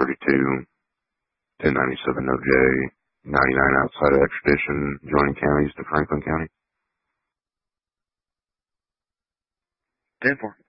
32, 1097 OJ, 99 outside of extradition, joining counties to Franklin County. 10-4.